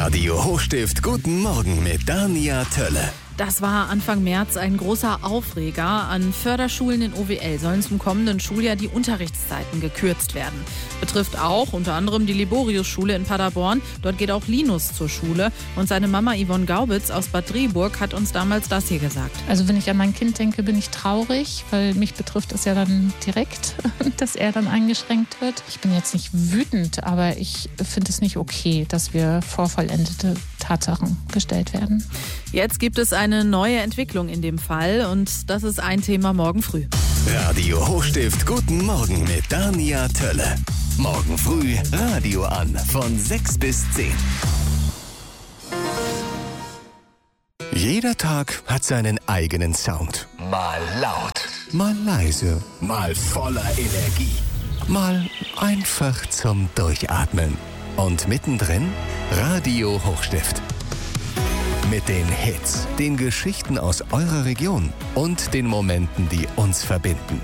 Radio Hochstift Guten Morgen mit Dania Tölle. Das war Anfang März ein großer Aufreger. An Förderschulen in OWL sollen zum kommenden Schuljahr die Unterrichtszeiten gekürzt werden. Betrifft auch unter anderem die Liborius-Schule in Paderborn. Dort geht auch Linus zur Schule. Und seine Mama Yvonne Gaubitz aus Bad Driburg hat uns damals das hier gesagt. Also wenn ich an mein Kind denke, bin ich traurig, weil mich betrifft das ja dann direkt, dass er dann eingeschränkt wird. Ich bin jetzt nicht wütend, aber ich finde es nicht okay, dass wir vor vollendete Tatsachen gestellt werden. Jetzt gibt es eine neue Entwicklung in dem Fall und das ist ein Thema morgen früh. Radio Hochstift Guten Morgen mit Dania Tölle. Morgen früh Radio an von 6 bis 10. Jeder Tag hat seinen eigenen Sound. Mal laut, mal leise, mal voller Energie, mal einfach zum Durchatmen. Und mittendrin Radio Hochstift. Mit den Hits, den Geschichten aus eurer Region und den Momenten, die uns verbinden.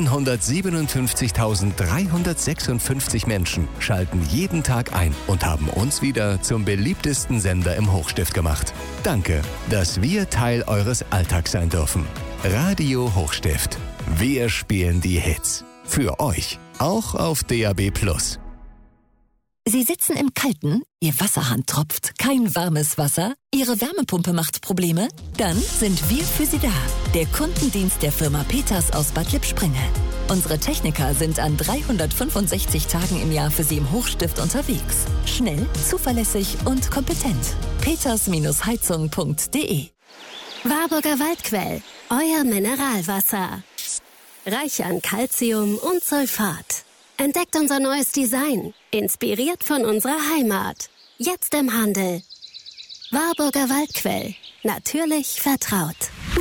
157.356 Menschen schalten jeden Tag ein und haben uns wieder zum beliebtesten Sender im Hochstift gemacht. Danke, dass wir Teil eures Alltags sein dürfen. Radio Hochstift. Wir spielen die Hits. Für euch. Auch auf DAB+. Sie sitzen im Kalten, Ihr Wasserhahn tropft, kein warmes Wasser, Ihre Wärmepumpe macht Probleme? Dann sind wir für Sie da. Der Kundendienst der Firma Peters aus Bad Lippspringe. Unsere Techniker sind an 365 Tagen im Jahr für Sie im Hochstift unterwegs. Schnell, zuverlässig und kompetent. peters-heizung.de Warburger Waldquell, euer Mineralwasser. Reich an Calcium und Sulfat. Entdeckt unser neues Design, inspiriert von unserer Heimat. Jetzt im Handel. Warburger Waldquell, natürlich vertraut.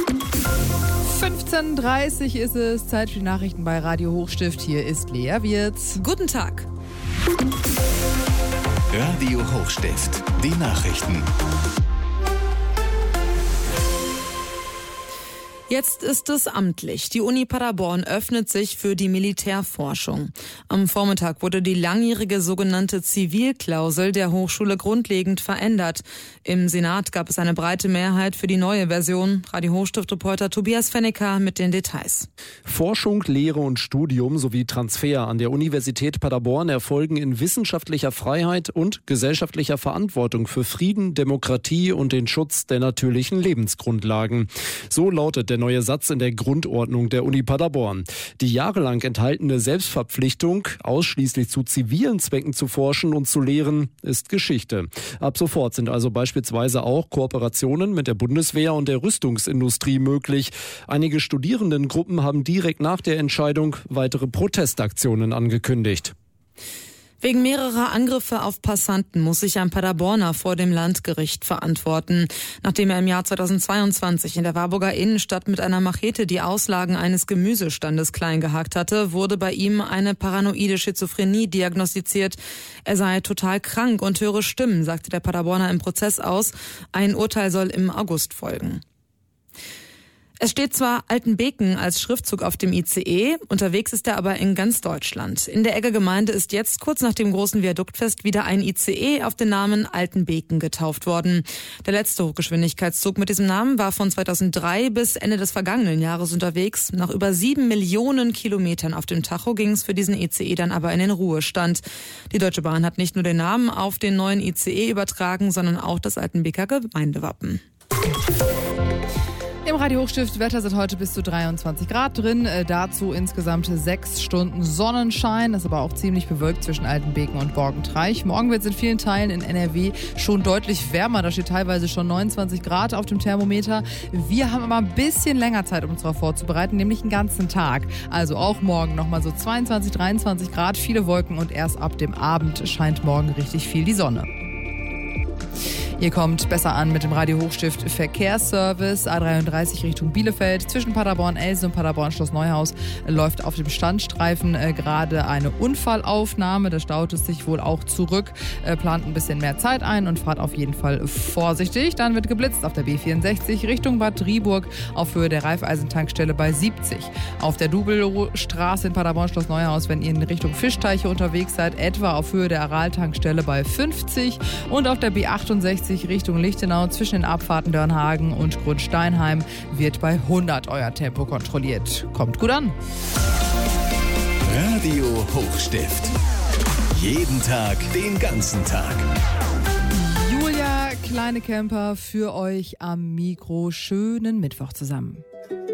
15:30 ist es, Zeit für die Nachrichten bei Radio Hochstift. Hier ist Lea Wirz. Guten Tag. Radio Hochstift. Die Nachrichten. Jetzt ist es amtlich. Die Uni Paderborn öffnet sich für die Militärforschung. Am Vormittag wurde die langjährige sogenannte Zivilklausel der Hochschule grundlegend verändert. Im Senat gab es eine breite Mehrheit für die neue Version. Radio Hochstift-Reporter Tobias Fennecker mit den Details. Forschung, Lehre und Studium sowie Transfer an der Universität Paderborn erfolgen in wissenschaftlicher Freiheit und gesellschaftlicher Verantwortung für Frieden, Demokratie und den Schutz der natürlichen Lebensgrundlagen. So lautet der neue Satz in der Grundordnung der Uni Paderborn. Die jahrelang enthaltene Selbstverpflichtung, ausschließlich zu zivilen Zwecken zu forschen und zu lehren, ist Geschichte. Ab sofort sind also beispielsweise auch Kooperationen mit der Bundeswehr und der Rüstungsindustrie möglich. Einige Studierendengruppen haben direkt nach der Entscheidung weitere Protestaktionen angekündigt. Wegen mehrerer Angriffe auf Passanten muss sich ein Paderborner vor dem Landgericht verantworten. Nachdem er im Jahr 2022 in der Warburger Innenstadt mit einer Machete die Auslagen eines Gemüsestandes klein gehackt hatte, wurde bei ihm eine paranoide Schizophrenie diagnostiziert. Er sei total krank und höre Stimmen, sagte der Paderborner im Prozess aus. Ein Urteil soll im August folgen. Es steht zwar Altenbeken als Schriftzug auf dem ICE, unterwegs ist er aber in ganz Deutschland. In der Egger Gemeinde ist jetzt kurz nach dem großen Viaduktfest wieder ein ICE auf den Namen Altenbeken getauft worden. Der letzte Hochgeschwindigkeitszug mit diesem Namen war von 2003 bis Ende des vergangenen Jahres unterwegs. Nach über 7 Millionen Kilometern auf dem Tacho ging es für diesen ICE dann aber in den Ruhestand. Die Deutsche Bahn hat nicht nur den Namen auf den neuen ICE übertragen, sondern auch das Altenbeker Gemeindewappen. Im Radio Hochstift Wetter sind heute bis zu 23 Grad drin. Dazu insgesamt 6 Stunden Sonnenschein. Das ist aber auch ziemlich bewölkt zwischen Altenbeken und Borgentreich. Morgen wird es in vielen Teilen in NRW schon deutlich wärmer. Da steht teilweise schon 29 Grad auf dem Thermometer. Wir haben aber ein bisschen länger Zeit, um uns darauf vorzubereiten, nämlich einen ganzen Tag. Also auch morgen nochmal so 22, 23 Grad, viele Wolken und erst ab dem Abend scheint morgen richtig viel die Sonne. Ihr kommt besser an mit dem Radio Hochstift Verkehrsservice. A33 Richtung Bielefeld. Zwischen Paderborn-Elsen und Paderborn-Schloss Neuhaus läuft auf dem Standstreifen gerade eine Unfallaufnahme. Da staut es sich wohl auch zurück. Plant ein bisschen mehr Zeit ein und fahrt auf jeden Fall vorsichtig. Dann wird geblitzt auf der B64 Richtung Bad Driburg auf Höhe der Raiffeisentankstelle bei 70. Auf der Dubelstraße in Paderborn-Schloss Neuhaus, wenn ihr in Richtung Fischteiche unterwegs seid, etwa auf Höhe der Aral-Tankstelle bei 50. Und auf der B68 Richtung Lichtenau zwischen den Abfahrten Dörnhagen und Grundsteinheim wird bei 100 euer Tempo kontrolliert. Kommt gut an. Radio Hochstift. Jeden Tag, den ganzen Tag. Julia Kleine-Camper für euch am Mikro. Schönen Mittwoch zusammen.